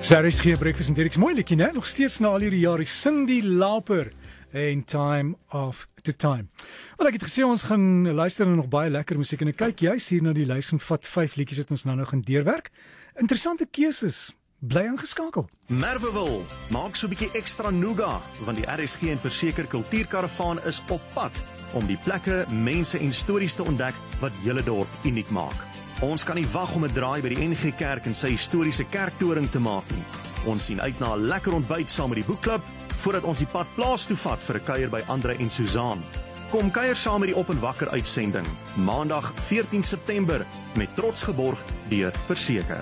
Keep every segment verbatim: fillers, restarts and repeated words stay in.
Sarah's gee breakfast met Derek mooi liedjie, né? Nog steeds na al hierdie jare. Cyndi Lauper en Time After Time. Wel, ek het gesê ons gaan luister na nog baie lekker musiek en ek kyk juis hier na die lys van vat vyf liedjies wat ons nou nou gaan deurwerk. Interessante keuses. Bly ingeskakel. Merwewil, maak so 'n bietjie ekstra nougat, want die R S G en Verseker Kultuurkaravaan is op pad om die plekke, mense en stories te ontdek wat julle dorp uniek maak. Ons kan nie wag om 'n draai by die N G Kerk en sy historiese kerktoring te maak nie. Ons sien uit na 'n lekker ontbyt saam met die boekklub, voordat ons die pad plaas toe vat vir 'n kuier by Andre en Suzaan. Kom kuier saam met die Op en Wakker uitsending, Maandag veertien September, met trots geborg deur Verseker.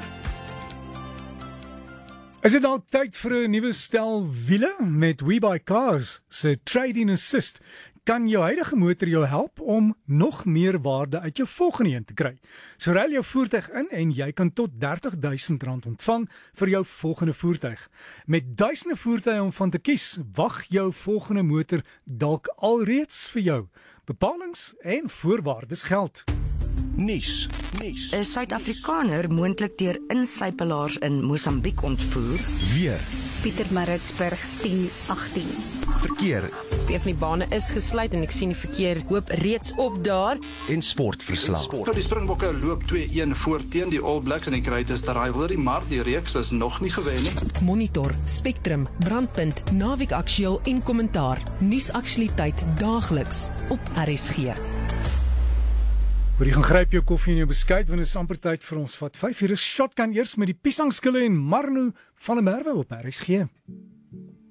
Is dit al tyd vir 'n nuwe stel wiele met WeBuyCars se Trade-in Assist? Kan jou huidige motor jou help om nog meer waarde uit jou volgende een te kry? So ruil jou voertuig in en jy kan tot dertig duisend rand ontvang vir jou volgende voertuig. Met duisende voertuie om van te kies, wag jou volgende motor dalk alreeds vir jou. Bepalings en voorwaardes geld. Nuus, nuus. 'n Suid-Afrikaner moontlik deur insypelaars in Mosambiek ontvoer. Weer. Pietermaritzburg tien agttien. Verkeer Twee van die bane is gesluit en ek sien die verkeer hoop reeds op daar. en sportverslag. Nou, die Springbokke loop twee-een voor teen die All Blacks en die Greatest Rivalry, maar die reeks is nog nie gewen nie. Monitor, Spectrum, Brandpunt, Naweek Aktueel en Kommentaar. Nuusaktualiteit daagliks op R S G. Hoor, jy gaan gryp jou koffie en jou beskuit, want dit is amper tyd vir ons vat vyf. Hier is Shotgun eers met die Piesangskille en Marno van der Merwe op R S G.